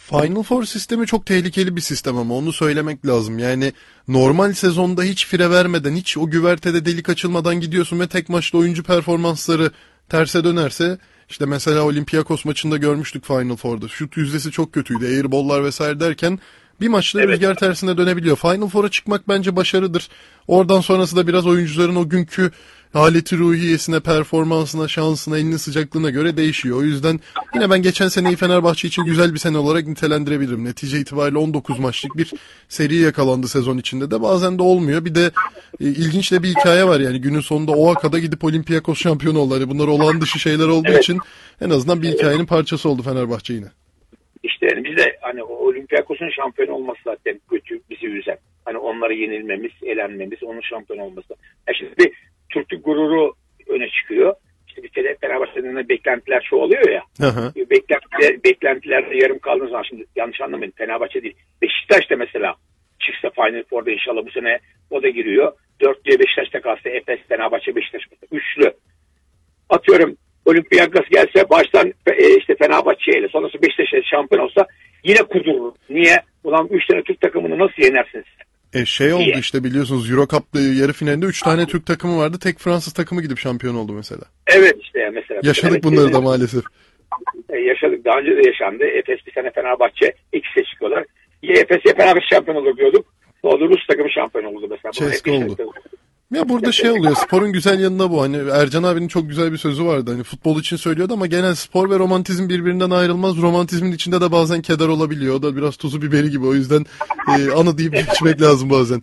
Final Four sistemi çok tehlikeli bir sistem ama onu söylemek lazım. Yani normal sezonda hiç fire vermeden, hiç o güvertede delik açılmadan gidiyorsun ve tek maçta oyuncu performansları terse dönerse, işte mesela Olympiakos maçında görmüştük Final Four'da. Şut yüzdesi çok kötüydü. Airball'lar vesaire derken bir maçta rüzgar tersine dönebiliyor. Final Four'a çıkmak bence başarıdır. Oradan sonrası da biraz oyuncuların o günkü haleti ruhiyesine, performansına, şansına, elinin sıcaklığına göre değişiyor. O yüzden yine ben geçen seneyi Fenerbahçe için güzel bir sene olarak nitelendirebilirim. Netice itibariyle 19 maçlık bir seri yakalandı sezon içinde de. Bazen de olmuyor. Bir de ilginç de bir hikaye var yani. Günün sonunda Oaxaca'da gidip Olympiakos şampiyonu oldu. Hani bunlar olağan dışı şeyler olduğu için en azından bir hikayenin parçası oldu Fenerbahçe yine. İşte yani biz de hani Olympiakos'un şampiyon olması zaten kötü, bizi üzen. Hani onlara yenilmemiz, elenmemiz, onun şampiyon olması. Şimdi Türklük gururu öne çıkıyor. İşte bir Fenerbahçe'nin beklentiler çoğalıyor ya. Beklentilerde yarım kaldığınız zaman, şimdi yanlış anlamayın, Fenerbahçe değil. Beşiktaş da mesela çıksa Final Four'da inşallah bu sene o da giriyor. 4'lüye Beşiktaş'ta kalsa Efes, Fenerbahçe, Beşiktaş üçlü. Atıyorum Olympiakos gelse baştan işte Fenerbahçe ile sonrası Beşiktaş'a şampiyon olsa yine kudurur. Niye? Ulan 3 tane Türk takımını nasıl yenersiniz? Oldu işte, biliyorsunuz Euro Cup yarı finalinde 3 tane Türk takımı vardı. Tek Fransız takımı gidip şampiyon oldu mesela. Evet işte mesela. Yaşadık bunları da maalesef. Yaşadık. Daha önce de yaşandı. Efes bir sene Fenerbahçe ikisi çıkıyorlar. Ya Efes ya Fenerbahçe şampiyon olur diyorduk. O da Rus takımı şampiyon oldu mesela. Ceska oldu. Ya burada oluyor, sporun güzel yanında bu. Hani Ercan abinin çok güzel bir sözü vardı. Hani futbol için söylüyordu ama genel spor ve romantizm birbirinden ayrılmaz. Romantizmin içinde de bazen keder olabiliyor. O da biraz tuzu biberi gibi. O yüzden anı deyip geçmek lazım bazen.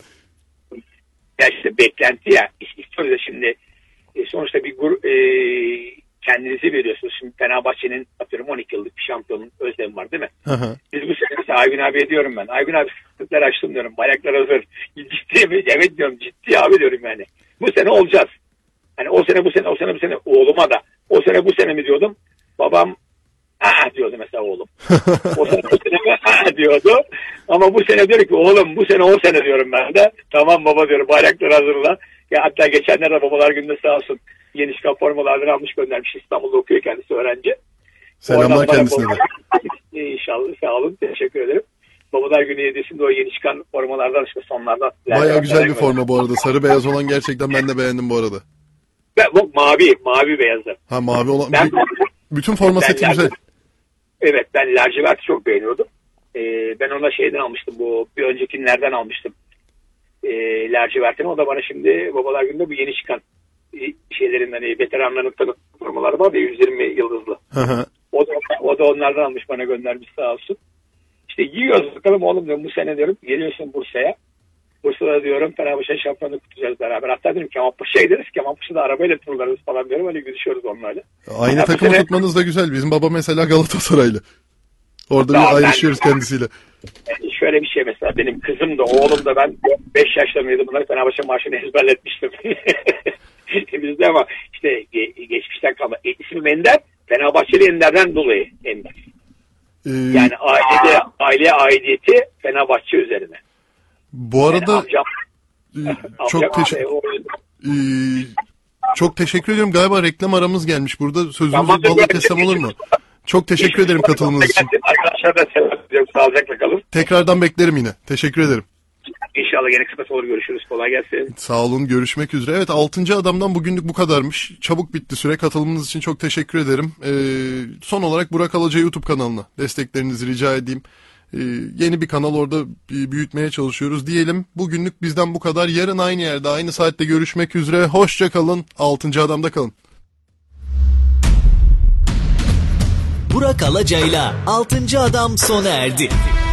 Ya işte beklenti ya. İstiyoruz şimdi sonuçta bir kendinizi veriyorsunuz. Şimdi Fenerbahçe'nin atıyorum 12 yıllık bir şampiyonun özlemi var değil mi? Aha. Biz bu sene mesela Aygün abiye diyorum ben. Aygün abi sıkıntılar açtım diyorum. Bayraklar hazır. Ciddi mi? Evet diyorum, ciddi abi diyorum yani. Bu sene olacağız. Hani o sene bu sene oğluma da o sene bu sene mi diyordum. Babam diyordu mesela oğlum. O sene bu sene diyordu. Ama bu sene diyor ki oğlum bu sene o sene diyorum ben de. Tamam baba diyorum, bayraklar hazırla. Ya hatta geçenlerde babalar gününde sağ olsun Yeni çıkan formalardan almış göndermiş. İstanbul'da okuyor kendisi, öğrenci. Selamlar kendisine de. İnşallah, sağ olun, teşekkür ederim. Babalar Günü hediyesinde o yeni çıkan formalardan işte sonlardan. Bayağı güzel bir forma bu arada. Sarı beyaz olan gerçekten ben de beğendim bu arada. Bu mavi beyazı. Ha, mavi olan. Bütün forma seti güzel. Evet, ben laciverti çok beğeniyordum. Ben ona şeyden almıştım, bu bir öncekilerden almıştım. Lacivertini, o da bana şimdi Babalar Günü'nde bu yeni çıkan şeylerin hani veteranların tanıtım formaları var ya, 120 yıldızlı. O da onlardan almış, bana göndermiş sağ olsun. İşte giyiyoruz bakalım oğlum diyorum, bu sene diyorum geliyorsun Bursa'ya. Bursa'da diyorum Fenerbahçe şampiyonluğu kutlayacağız beraber. Hatta dedim Kemalpaşa'ya gideriz. Kemalpaşa'da arabayla turlarız falan diyorum. Hani gülüşüyoruz onlarla. Aynı takımı tutmanız da güzel. Bizim baba mesela Galatasaraylı. Orada bir ayrışıyoruz kendisiyle. Şöyle bir şey mesela, benim kızım da oğlum da, ben 5 yaşlarındaydım, bunları Fenerbahçe marşını ezberletmiştim. Bizde ama işte geçmişten kalma. İsmim Ender, Fenerbahçeli Ender'den dolayı Ender. Yani aile aidiyeti Fenerbahçe üzerine. Bu arada yani çok teşekkür ediyorum. Galiba reklam aramız gelmiş. Burada sözünüzü balla kessem olur mu? Çok teşekkür ederim katılımınız için. Arkadaşlar da selam ediyorum. Sağlıcakla kalın. Tekrardan beklerim yine. Teşekkür ederim. İnşallah gene kısmet olur, görüşürüz. Kolay gelsin. Sağ olun, görüşmek üzere. Evet, 6. adamdan bugünlük bu kadarmış. Çabuk bitti süre. Katılımınız için çok teşekkür ederim. Son olarak Burak Alaca YouTube kanalına desteklerinizi rica edeyim. Yeni bir kanal, orada büyütmeye çalışıyoruz diyelim. Bugünlük bizden bu kadar. Yarın aynı yerde aynı saatte görüşmek üzere. Hoşça kalın. 6. adamda kalın. Burak Alaca'yla 6. adam sona erdi.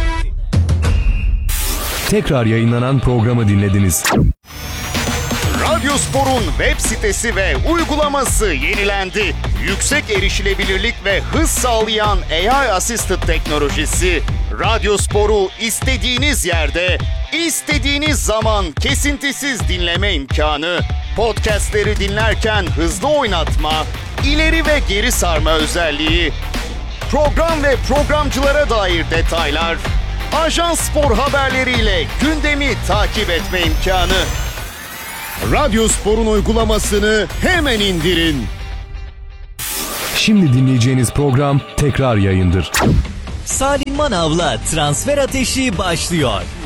Tekrar yayınlanan programı dinlediniz. Radyospor'un web sitesi ve uygulaması yenilendi. Yüksek erişilebilirlik ve hız sağlayan AI Assisted teknolojisi Radyospor'u istediğiniz yerde, istediğiniz zaman kesintisiz dinleme imkanı, podcastleri dinlerken hızlı oynatma, ileri ve geri sarma özelliği, program ve programcılara dair detaylar, Ajans Spor haberleriyle gündemi takip etme imkanı. Radyospor'un uygulamasını hemen indirin. Şimdi dinleyeceğiniz program tekrar yayındır. Salim Manav'la transfer ateşi başlıyor.